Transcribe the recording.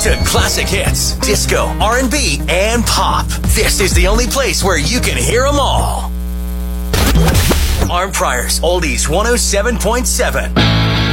to classic hits, disco, R&B, and pop. This is the only place where you can hear them all. Arm Pryor's Oldies 107.7.